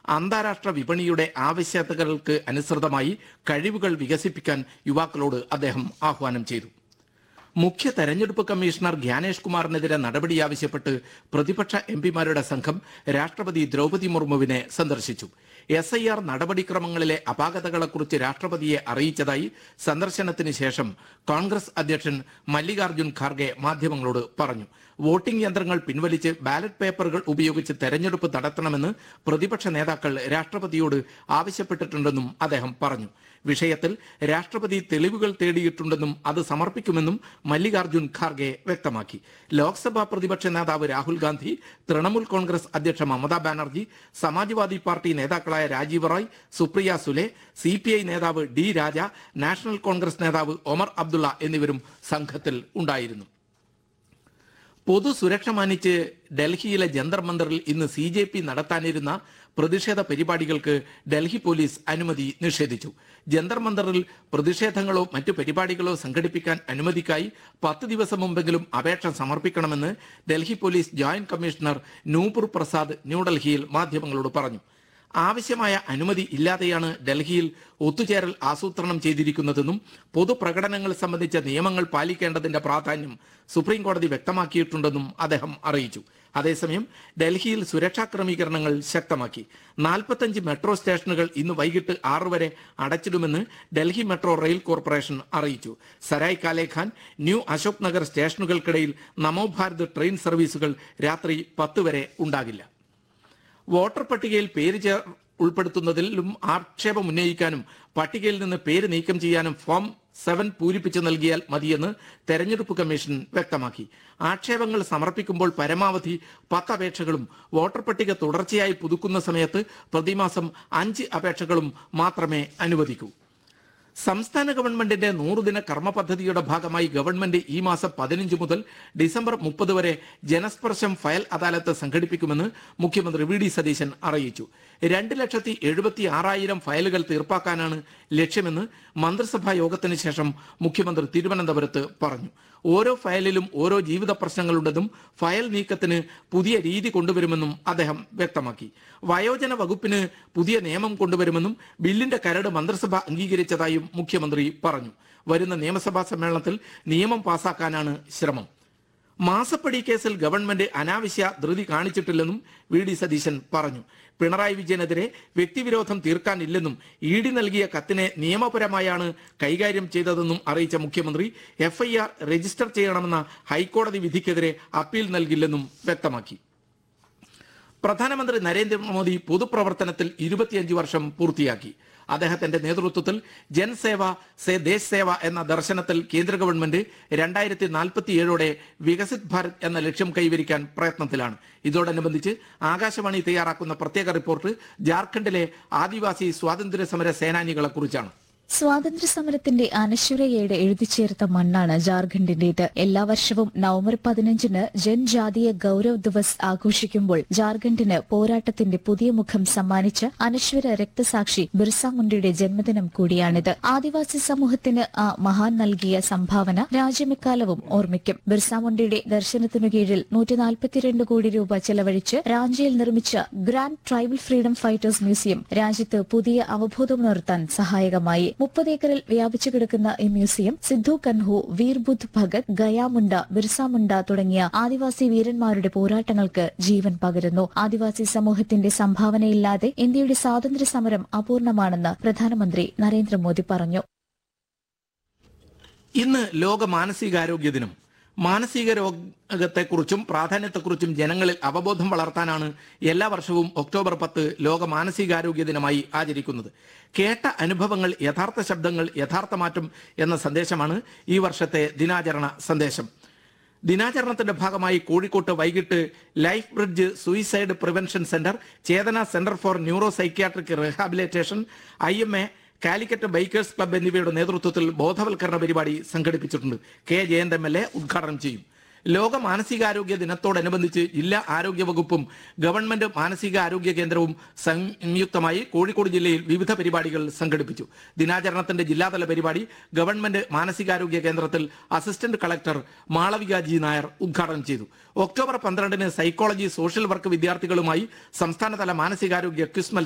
അന്താരാഷ്ട്ര വിപണിയുടെ ആവശ്യകതകൾക്ക് അനുസൃതമായി കഴിവുകൾ വികസിപ്പിക്കാൻ യുവാക്കളോട് അദ്ദേഹം ആഹ്വാനം ചെയ്തു. മുഖ്യ തെരഞ്ഞെടുപ്പ് കമ്മീഷണർ ഗ്യാനേഷ് കുമാറിനെതിരെ നടപടി ആവശ്യപ്പെട്ട് പ്രതിപക്ഷ എംപിമാരുടെ സംഘം രാഷ്ട്രപതി ദ്രൗപദി മുർമുവിനെ സന്ദർശിച്ചു. SIR നടപടിക്രമങ്ങളിലെ അപാകതകളെക്കുറിച്ച് രാഷ്ട്രപതിയെ അറിയിച്ചതായി സന്ദർശനത്തിന് ശേഷം കോൺഗ്രസ് അധ്യക്ഷൻ മല്ലികാർജുൻ ഖാർഗെ മാധ്യമങ്ങളോട് പറഞ്ഞു. വോട്ടിംഗ് യന്ത്രങ്ങൾ പിൻവലിച്ച് ബാലറ്റ് പേപ്പറുകൾ ഉപയോഗിച്ച് തെരഞ്ഞെടുപ്പ് നടത്തണമെന്ന് പ്രതിപക്ഷ നേതാക്കൾ രാഷ്ട്രപതിയോട് ആവശ്യപ്പെട്ടിട്ടുണ്ടെന്നും അദ്ദേഹം പറഞ്ഞു. വിഷയത്തിൽ രാഷ്ട്രപതി തെളിവുകൾ തേടിയിട്ടുണ്ടെന്നും അത് സമർപ്പിക്കുമെന്നും മല്ലികാർജുൻ ഖാർഗെ വ്യക്തമാക്കി. ലോക്സഭാ പ്രതിപക്ഷ നേതാവ് രാഹുൽ ഗാന്ധി, തൃണമൂൽ കോൺഗ്രസ് അധ്യക്ഷ മമതാ ബാനർജി, സമാജ്വാദി പാർട്ടി നേതാക്കളായ രാജീവ് റായ്, സുപ്രിയ സുലെ, CPI നേതാവ് D രാജ, നാഷണൽ കോൺഗ്രസ് നേതാവ് ഒമർ അബ്ദുള്ള എന്നിവരും സംഘത്തിൽ ഉണ്ടായിരുന്നു. പൊതുസുരക്ഷ മാനിച്ച് ഡൽഹിയിലെ ജന്തർ മന്ദറിൽ ഇന്ന് CJP നടത്താനിരുന്ന പ്രതിഷേധ പരിപാടികൾക്ക് ഡൽഹി പോലീസ് അനുമതി നിഷേധിച്ചു. ജന്തർ മന്ദറിൽ പ്രതിഷേധങ്ങളോ മറ്റു പരിപാടികളോ സംഘടിപ്പിക്കാൻ അനുമതിക്കായി 10 ദിവസം മുമ്പെങ്കിലും അപേക്ഷ സമർപ്പിക്കണമെന്ന് Delhi police joint commissioner Nupur Prasad ന്യൂഡൽഹിയിൽ മാധ്യമങ്ങളോട് പറഞ്ഞു. ആവശ്യമായ അനുമതി ഇല്ലാതെയാണ് ഡൽഹിയിൽ ഒത്തുചേരൽ ആസൂത്രണം ചെയ്തിരിക്കുന്നതെന്നും പൊതുപ്രകടനങ്ങൾ സംബന്ധിച്ച നിയമങ്ങൾ പാലിക്കേണ്ടതിന്റെ പ്രാധാന്യം സുപ്രീം കോടതി വ്യക്തമാക്കിയിട്ടുണ്ടെന്നും അദ്ദേഹം അറിയിച്ചു. അതേസമയം ഡൽഹിയിൽ സുരക്ഷാ ക്രമീകരണങ്ങൾ ശക്തമാക്കി. 45 മെട്രോ സ്റ്റേഷനുകൾ ഇന്ന് വൈകിട്ട് 6 വരെ അടച്ചിടുമെന്ന് ഡൽഹി മെട്രോ റെയിൽ കോർപ്പറേഷൻ അറിയിച്ചു. സരായ് കാലെ ഖാൻ, ന്യൂ അശോക് നഗർ സ്റ്റേഷനുകൾക്കിടയിൽ നമോ ഭാരത് ട്രെയിൻ സർവീസുകൾ രാത്രി 10 വരെ ഉണ്ടാകില്ല. വോട്ടർ പട്ടികയിൽ പേര് ഉൾപ്പെടുത്തുന്നതിലും ആക്ഷേപം ഉന്നയിക്കാനും പട്ടികയിൽ നിന്ന് പേര് നീക്കം ചെയ്യാനും ഫോം 7 പൂരിപ്പിച്ചു നൽകിയാൽ മതിയെന്ന് തെരഞ്ഞെടുപ്പ് കമ്മീഷൻ വ്യക്തമാക്കി. ആക്ഷേപങ്ങൾ സമർപ്പിക്കുമ്പോൾ പരമാവധി 10 അപേക്ഷകളും വോട്ടർ പട്ടിക തുടർച്ചയായി പുതുക്കുന്ന സമയത്ത് പ്രതിമാസം 5 അപേക്ഷകളും മാത്രമേ അനുവദിക്കൂ. സംസ്ഥാന ഗവൺമെന്റിന്റെ 100 ദിന കർമ്മ പദ്ധതിയുടെ ഭാഗമായി ഗവൺമെന്റ് ഈ മാസം 15 മുതൽ ഡിസംബർ 30 വരെ ജനസ്പർശം ഫയൽ അദാലത്ത് സംഘടിപ്പിക്കുമെന്ന് മുഖ്യമന്ത്രി VD സതീശൻ അറിയിച്ചു. 2,76,000 ഫയലുകൾ തീർപ്പാക്കാനാണ് ലക്ഷ്യമെന്ന് മന്ത്രിസഭാ യോഗത്തിന് ശേഷം മുഖ്യമന്ത്രി തിരുവനന്തപുരത്ത് പറഞ്ഞു. ഓരോ ഫയലിലും ഓരോ ജീവിത പ്രശ്നങ്ങളുണ്ടെന്നും ഫയൽ നീക്കത്തിന് പുതിയ രീതി കൊണ്ടുവരുമെന്നും അദ്ദേഹം വ്യക്തമാക്കി. വയോജന വകുപ്പിന് പുതിയ നിയമം കൊണ്ടുവരുമെന്നും ബില്ലിന്റെ കരട് മന്ത്രിസഭ അംഗീകരിച്ചതായും മുഖ്യമന്ത്രി പറഞ്ഞു. വരുന്ന നിയമസഭാ സമ്മേളനത്തിൽ നിയമം പാസാക്കാനാണ് ശ്രമം. മാസപ്പടി കേസിൽ ഗവൺമെന്റ് അനാവശ്യ ധൃതി കാണിച്ചിട്ടില്ലെന്നും VD സതീശൻ പറഞ്ഞു. പിണറായി വിജയനെതിരെ വ്യക്തിവിരോധം തീർക്കാനില്ലെന്നും ED നൽകിയ കത്തിനെ നിയമപരമായാണ് കൈകാര്യം ചെയ്തതെന്നും അറിയിച്ച മുഖ്യമന്ത്രി FIR രജിസ്റ്റർ ചെയ്യണമെന്ന ഹൈക്കോടതി വിധിക്കെതിരെ അപ്പീൽ നൽകില്ലെന്നും വ്യക്തമാക്കി. പ്രധാനമന്ത്രി നരേന്ദ്രമോദി പൊതുപ്രവർത്തനത്തിൽ 25 വർഷം പൂർത്തിയാക്കി. അദ്ദേഹത്തിന്റെ നേതൃത്വത്തിൽ ജൻസേവ സേ ദേശ് സേവ എന്ന ദർശനത്തിൽ കേന്ദ്ര ഗവൺമെന്റ് 2047 വികസിത് ഭാരത് എന്ന ലക്ഷ്യം കൈവരിക്കാൻ പ്രയത്നത്തിലാണ്. ഇതോടനുബന്ധിച്ച് ആകാശവാണി തയ്യാറാക്കുന്ന പ്രത്യേക റിപ്പോർട്ട് ജാർഖണ്ഡിലെ ആദിവാസി സ്വാതന്ത്ര്യ സമര സേനാനികളെ കുറിച്ചാണ്. സ്വാതന്ത്ര്യസമരത്തിന്റെ അനശ്വരതയുടെ എഴുതിച്ചേർത്ത മണ്ണാണ് ജാർഖണ്ഡിന്റേത്. എല്ലാ വർഷവും നവംബർ 15 ജൻജാതീയ ഗൌരവ് ദിവസ് ആഘോഷിക്കുമ്പോൾ ജാർഖണ്ഡിന് പോരാട്ടത്തിന്റെ പുതിയ മുഖം സമ്മാനിച്ച അനശ്വര രക്തസാക്ഷി ബിർസ മുണ്ടയുടെ ജന്മദിനം കൂടിയാണിത്. ആദിവാസി സമൂഹത്തിന് ആ മഹാൻ നൽകിയ സംഭാവന രാജ്യമെക്കാലവും ഓർമ്മിക്കും. ബിർസ മുണ്ടയുടെ ദർശനത്തിനു കീഴിൽ 142 കോടി രൂപ ചെലവഴിച്ച് റാഞ്ചിയിൽ നിർമ്മിച്ച grand tribal freedom fighters museum രാജ്യത്ത് പുതിയ അവബോധമുണർത്താൻ സഹായകമായി. 30 ഏക്കറിൽ വ്യാപിച്ചു കിടക്കുന്ന ഈ മ്യൂസിയം സിദ്ധു കൻഹു, വീർബുദ്ധ് ഭഗത്, ഗയാമുണ്ട, ബിർസ മുണ്ട തുടങ്ങിയ ആദിവാസി വീരന്മാരുടെ പോരാട്ടങ്ങൾക്ക് ജീവൻ പകരുന്നു. ആദിവാസി സമൂഹത്തിന്റെ സംഭാവനയില്ലാതെ ഇന്ത്യയുടെ സ്വാതന്ത്ര്യ സമരം അപൂർണമാണെന്ന് പ്രധാനമന്ത്രി നരേന്ദ്രമോദി പറഞ്ഞു. ഇന്ന് ലോക മാനസികാരോഗ്യ ദിനം. മാനസിക രോഗത്തെക്കുറിച്ചും പ്രാധാന്യത്തെക്കുറിച്ചും ജനങ്ങളിൽ അവബോധം വളർത്താനാണ് എല്ലാ വർഷവും ഒക്ടോബർ 10 ലോക മാനസികാരോഗ്യ ദിനമായി ആചരിക്കുന്നത്. കേട്ട അനുഭവങ്ങൾ, യഥാർത്ഥ ശബ്ദങ്ങൾ, യഥാർത്ഥ മാറ്റം എന്ന സന്ദേശമാണ് ഈ വർഷത്തെ ദിനാചരണ സന്ദേശം. ദിനാചരണത്തിന്റെ ഭാഗമായി കോഴിക്കോട്ട് വൈകിട്ട് life bridge suicide prevention centre, Chetana centre for neuro psychiatric rehabilitation, IMA, Calicut bikers club എന്നിവയുടെ നേതൃത്വത്തിൽ ബോധവൽക്കരണ പരിപാടി സംഘടിപ്പിച്ചിട്ടുണ്ട്. K. ജയന്ത് MLA ഉദ്ഘാടനം ചെയ്യും. ലോക മാനസികാരോഗ്യ ദിനത്തോടനുബന്ധിച്ച് ജില്ലാ ആരോഗ്യ വകുപ്പും ഗവൺമെന്റ് മാനസികാരോഗ്യ കേന്ദ്രവും സംയുക്തമായി കോഴിക്കോട് ജില്ലയിൽ വിവിധ പരിപാടികൾ സംഘടിപ്പിച്ചു. ദിനാചരണത്തിന്റെ ജില്ലാതല പരിപാടി ഗവൺമെന്റ് മാനസികാരോഗ്യ കേന്ദ്രത്തിൽ assistant collector Malavika G. Nair ഉദ്ഘാടനം ചെയ്തു. ഒക്ടോബർ 12 സൈക്കോളജി, സോഷ്യൽ വർക്ക് വിദ്യാർത്ഥികളുമായി സംസ്ഥാനതല മാനസികാരോഗ്യ ക്വിസ്